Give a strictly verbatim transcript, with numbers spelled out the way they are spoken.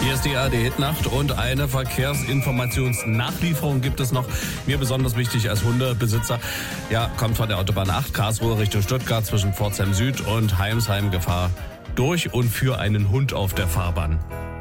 Hier ist die A R D-Hitnacht und eine Verkehrsinformationsnachlieferung gibt es noch. Mir besonders wichtig als Hundebesitzer. Ja, kommt von der Autobahn acht, Karlsruhe Richtung Stuttgart zwischen Pforzheim Süd und Heimsheim Gefahr durch und für einen Hund auf der Fahrbahn.